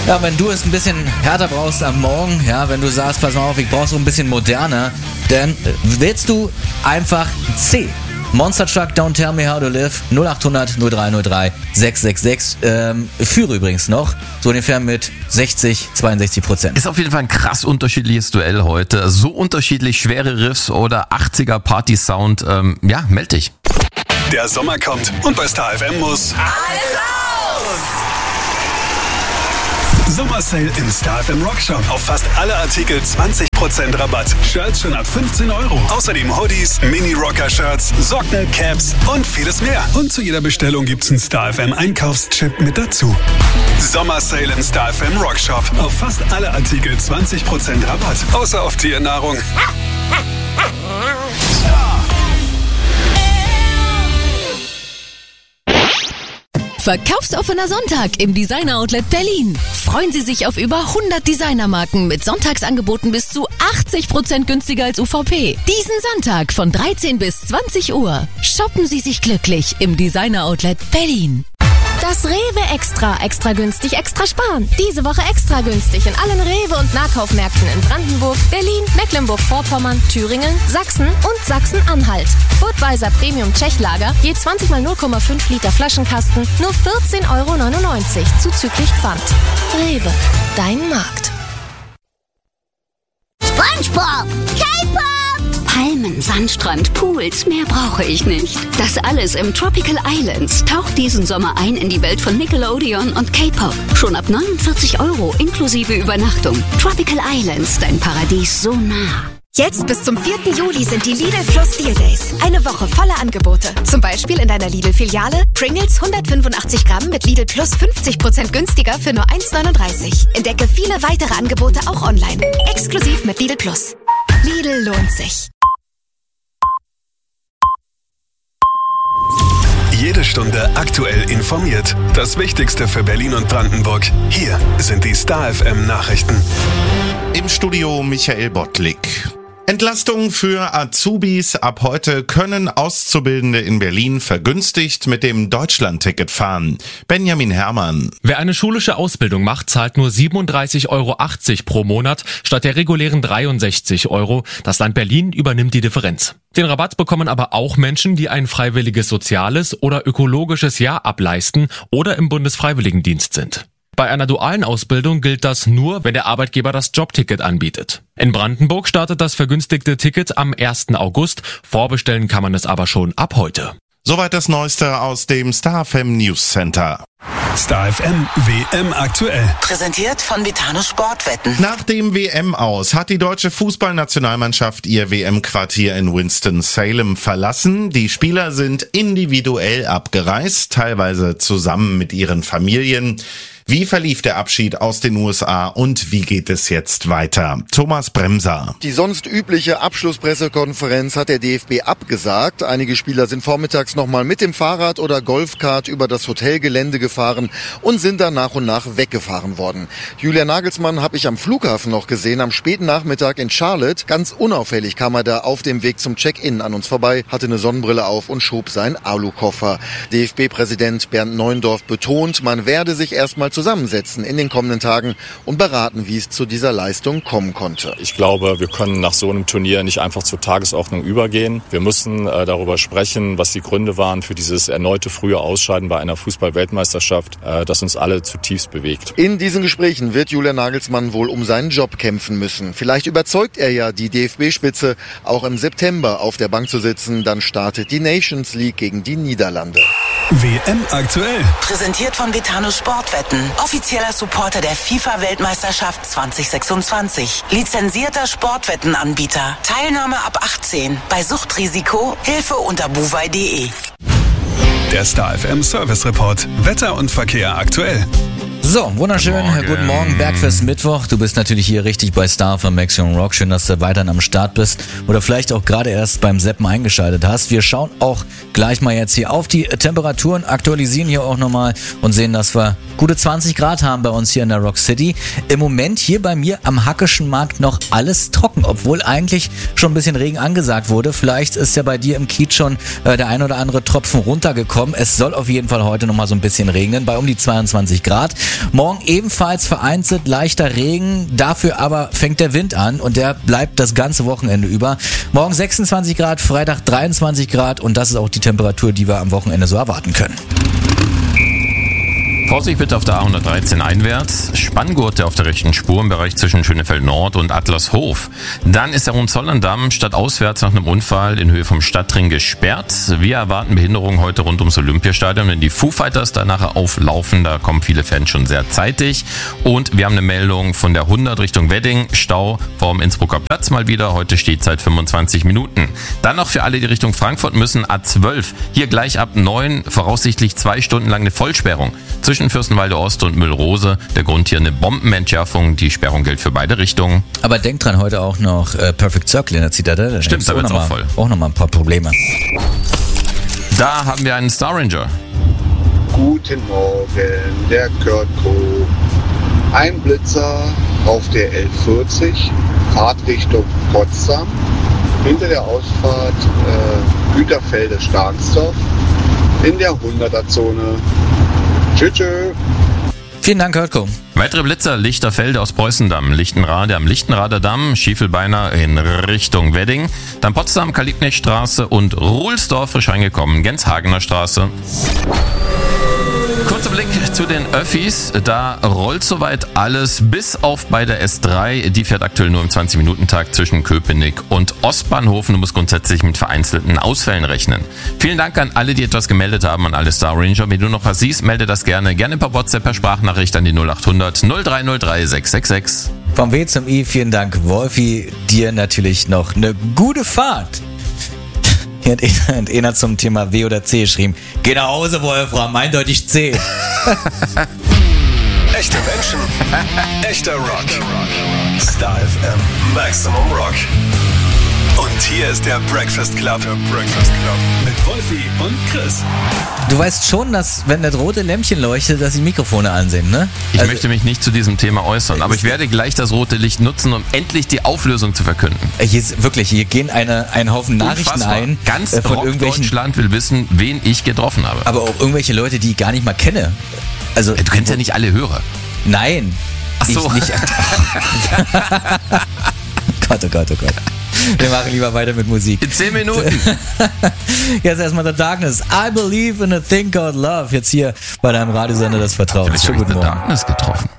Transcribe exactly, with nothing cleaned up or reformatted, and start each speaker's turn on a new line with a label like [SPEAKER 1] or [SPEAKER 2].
[SPEAKER 1] Ja, wenn du es ein bisschen härter brauchst am Morgen, ja, wenn du sagst, pass mal auf, ich brauche so ein bisschen moderner, dann wählst du einfach C. Monster Truck, Don't Tell Me How to Live, null acht hundert null drei null drei sechs sechs sechs. Ähm, führe übrigens noch, so ungefähr mit sechzig, zweiundsechzig Prozent.
[SPEAKER 2] Ist auf jeden Fall ein krass unterschiedliches Duell heute. So unterschiedlich schwere Riffs oder achtziger Party-Sound. Ähm, ja, meld dich.
[SPEAKER 3] Der Sommer kommt und bei Star F M muss
[SPEAKER 4] alles raus!
[SPEAKER 3] Sommersale im Star F M Rockshop. Auf fast alle Artikel zwanzig Prozent Rabatt. Shirts schon ab fünfzehn Euro. Außerdem Hoodies, Mini-Rocker-Shirts, Socken, Caps und vieles mehr. Und zu jeder Bestellung gibt's einen Star F M Einkaufschip mit dazu. Sommersale im Star F M Rockshop. Auf fast alle Artikel zwanzig Prozent Rabatt. Außer auf Tiernahrung.
[SPEAKER 5] Verkaufsoffener Sonntag im Designer Outlet Berlin. Freuen Sie sich auf über hundert Designermarken mit Sonntagsangeboten bis zu achtzig Prozent günstiger als U V P. Diesen Sonntag von dreizehn bis zwanzig Uhr. Shoppen Sie sich glücklich im Designer Outlet Berlin.
[SPEAKER 6] Das Rewe Extra. Extra günstig, extra sparen. Diese Woche extra günstig in allen Rewe- und Nahkaufmärkten in Brandenburg, Berlin, Mecklenburg-Vorpommern, Thüringen, Sachsen und Sachsen-Anhalt. Budweiser Premium Tschechlager, je zwanzig mal null Komma fünf Liter Flaschenkasten, nur vierzehn Euro neunundneunzig, zuzüglich Pfand. Rewe, dein Markt.
[SPEAKER 7] SpongeBob! K-Pop! Palmen, Sandstrand, Pools, mehr brauche ich nicht. Das alles im Tropical Islands. Taucht diesen Sommer ein in die Welt von Nickelodeon und K-Pop. Schon ab neunundvierzig Euro inklusive Übernachtung. Tropical Islands, dein Paradies so nah.
[SPEAKER 8] Jetzt bis zum vierten Juli sind die Lidl Plus Deal Days. Eine Woche voller Angebote. Zum Beispiel in deiner Lidl-Filiale Pringles hundertfünfundachtzig Gramm mit Lidl Plus fünfzig Prozent günstiger für nur eins neununddreißig. Entdecke viele weitere Angebote auch online. Exklusiv mit Lidl Plus. Lidl lohnt sich.
[SPEAKER 3] Jede Stunde aktuell informiert. Das Wichtigste für Berlin und Brandenburg. Hier sind die Star F M Nachrichten.
[SPEAKER 9] Im Studio Michael Bottlik. Entlastung für Azubis. Ab heute können Auszubildende in Berlin vergünstigt mit dem Deutschlandticket fahren. Benjamin Herrmann.
[SPEAKER 10] Wer eine schulische Ausbildung macht, zahlt nur siebenunddreißig Euro achtzig pro Monat statt der regulären dreiundsechzig Euro. Das Land Berlin übernimmt die Differenz. Den Rabatt bekommen aber auch Menschen, die ein freiwilliges soziales oder ökologisches Jahr ableisten oder im Bundesfreiwilligendienst sind. Bei einer dualen Ausbildung gilt das nur, wenn der Arbeitgeber das Jobticket anbietet. In Brandenburg startet das vergünstigte Ticket am ersten August. Vorbestellen kann man es aber schon ab heute.
[SPEAKER 9] Soweit das Neueste aus dem Star F M News Center.
[SPEAKER 3] Star F M W M aktuell.
[SPEAKER 4] Präsentiert von Vitano Sportwetten.
[SPEAKER 9] Nach dem W M-Aus hat die deutsche Fußballnationalmannschaft ihr W M-Quartier in Winston-Salem verlassen. Die Spieler sind individuell abgereist, teilweise zusammen mit ihren Familien. Wie verlief der Abschied aus den U S A und wie geht es jetzt weiter? Thomas Bremser.
[SPEAKER 11] Die sonst übliche Abschlusspressekonferenz hat der D F B abgesagt. Einige Spieler sind vormittags nochmal mit dem Fahrrad oder Golfkart über das Hotelgelände gefahren und sind dann nach und nach weggefahren worden. Julian Nagelsmann habe ich am Flughafen noch gesehen, am späten Nachmittag in Charlotte. Ganz unauffällig kam er da auf dem Weg zum Check-in an uns vorbei, hatte eine Sonnenbrille auf und schob seinen Alukoffer. D F B-Präsident Bernd Neuendorf betont, man werde sich erstmal zusammensetzen in den kommenden Tagen und beraten, wie es zu dieser Leistung kommen konnte.
[SPEAKER 12] Ich glaube, wir können nach so einem Turnier nicht einfach zur Tagesordnung übergehen. Wir müssen äh, darüber sprechen, was die Gründe waren für dieses erneute frühe Ausscheiden bei einer Fußball-Weltmeisterschaft, äh, das uns alle zutiefst bewegt.
[SPEAKER 11] In diesen Gesprächen wird Julian Nagelsmann wohl um seinen Job kämpfen müssen. Vielleicht überzeugt er ja die D F B-Spitze, auch im September auf der Bank zu sitzen. Dann startet die Nations League gegen die Niederlande.
[SPEAKER 3] W M aktuell.
[SPEAKER 4] Präsentiert von Vitano Sportwetten. Offizieller Supporter der FIFA-Weltmeisterschaft zwanzig sechsundzwanzig. Lizenzierter Sportwettenanbieter. Teilnahme ab achtzehn. Bei Suchtrisiko Hilfe unter buwei punkt de.
[SPEAKER 3] Der Star F M Service Report. Wetter und Verkehr aktuell.
[SPEAKER 1] So, wunderschön.
[SPEAKER 9] Morgen.
[SPEAKER 1] Guten Morgen, Bergfest Mittwoch. Du bist natürlich hier richtig bei Star von Maximum Rock. Schön, dass du weiterhin am Start bist oder vielleicht auch gerade erst beim Seppen eingeschaltet hast. Wir schauen auch gleich mal jetzt hier auf die Temperaturen, aktualisieren hier auch nochmal und sehen, dass wir gute zwanzig Grad haben bei uns hier in der Rock City. Im Moment hier bei mir am Hackischen Markt noch alles trocken, obwohl eigentlich schon ein bisschen Regen angesagt wurde. Vielleicht ist ja bei dir im Kiez schon äh, der ein oder andere Tropfen runtergekommen. Es soll auf jeden Fall heute nochmal so ein bisschen regnen, bei um die zweiundzwanzig Grad. Morgen ebenfalls vereinzelt leichter Regen, dafür aber fängt der Wind an und der bleibt das ganze Wochenende über. Morgen sechsundzwanzig Grad, Freitag dreiundzwanzig Grad und das ist auch die Temperatur, die wir am Wochenende so erwarten können.
[SPEAKER 2] Vorsicht bitte auf der A hundertdreizehn einwärts. Spanngurte auf der rechten Spur im Bereich zwischen Schönefeld Nord und Adlershof. Dann ist der Hohenzollern-Damm stadtauswärts nach einem Unfall in Höhe vom Stadtring gesperrt. Wir erwarten Behinderungen heute rund ums Olympiastadion, wenn die Foo Fighters da nachher auflaufen. Da kommen viele Fans schon sehr zeitig. Und wir haben eine Meldung von der hundert Richtung Wedding. Stau vorm Innsbrucker Platz mal wieder. Heute steht seit fünfundzwanzig Minuten. Dann noch für alle, die Richtung Frankfurt müssen, A zwölf. Hier gleich ab neun, voraussichtlich zwei Stunden lang eine Vollsperrung. Zwischen Fürstenwalde Ost und Müllrose. Der Grund hier eine Bombenentschärfung. Die Sperrung gilt für beide Richtungen.
[SPEAKER 1] Aber denkt dran, heute auch noch äh, Perfect Circle in der Zitadelle.
[SPEAKER 2] Stimmt, da wird's auch voll.
[SPEAKER 1] Auch nochmal ein paar Probleme.
[SPEAKER 2] Da haben wir einen Star Ranger.
[SPEAKER 13] Guten Morgen, der Kurtko. Ein Blitzer auf der L vierzig, Fahrtrichtung Potsdam. Hinter der Ausfahrt äh, Güterfelde-Starksdorf in der hunderter-Zone. Tschüss, tschüss.
[SPEAKER 1] Vielen Dank, Kurtko.
[SPEAKER 2] Weitere Blitzer, Lichterfelde aus Preußendamm, Lichtenrade am Lichtenrader Damm, Schiefelbeiner in Richtung Wedding, dann Potsdam, Kalibnechtstraße und Ruhlsdorf frisch reingekommen, Genshagener Straße. Kurzer Blick zu den Öffis, da rollt soweit alles, bis auf bei der S drei, die fährt aktuell nur im zwanzig-Minuten-Takt zwischen Köpenick und Ostbahnhof und du musst grundsätzlich mit vereinzelten Ausfällen rechnen. Vielen Dank an alle, die etwas gemeldet haben, an alle Star Ranger. Wenn du noch was siehst, melde das gerne, gerne per WhatsApp, per Sprachnachricht an die null acht hundert null drei null drei sechs sechs sechs.
[SPEAKER 1] Vom W zum I, vielen Dank, Wolfi, dir natürlich noch eine gute Fahrt. Hier hat einer zum Thema W oder C geschrieben. Geh nach Hause, Wolfram, eindeutig C.
[SPEAKER 3] Echte Menschen, echter Rock. Star F M, Maximum Rock. Und hier ist der Breakfast Club. Der Breakfast Club. Mit Wolfi und Chris.
[SPEAKER 1] Du weißt schon, dass, wenn das rote Lämpchen leuchtet, dass die Mikrofone an sind, ne?
[SPEAKER 2] Ich
[SPEAKER 1] also,
[SPEAKER 2] möchte mich nicht zu diesem Thema äußern, aber ich werde gleich das rote Licht nutzen, um endlich die Auflösung zu verkünden.
[SPEAKER 1] Hier ist wirklich, hier gehen eine, ein Haufen Nachrichten
[SPEAKER 2] Unfassbar.
[SPEAKER 1] ein.
[SPEAKER 2] Ganz
[SPEAKER 1] äh, von
[SPEAKER 2] Rock
[SPEAKER 1] irgendwelchen
[SPEAKER 2] Deutschland will wissen, wen ich getroffen habe.
[SPEAKER 1] Aber auch irgendwelche Leute, die ich gar nicht mal kenne. Also,
[SPEAKER 2] du kennst ja nicht alle Hörer.
[SPEAKER 1] Nein.
[SPEAKER 2] Ach so.
[SPEAKER 1] Ich nicht. Gott, oh Gott, oh Gott. Wir machen lieber weiter mit Musik.
[SPEAKER 2] In zehn Minuten.
[SPEAKER 1] Jetzt erstmal The Darkness. I believe in a thing called love. Jetzt hier bei deinem Radiosender Das Vertrauen.
[SPEAKER 2] Vielleicht habe ich The Darkness getroffen.